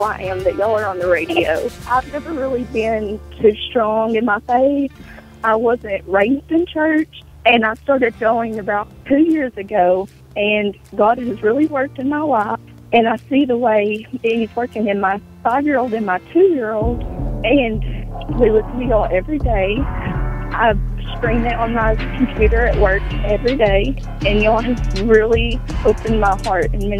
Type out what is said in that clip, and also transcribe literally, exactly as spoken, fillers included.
I am that y'all are on the radio. I've never really been too strong in my faith. I wasn't raised in church, and I started going about two years ago, and God has really worked in my life, and I see the way He's working in my five-year-old and my two-year-old, and we listen to y'all every day. I stream it on my computer at work every day, and y'all have really opened my heart in many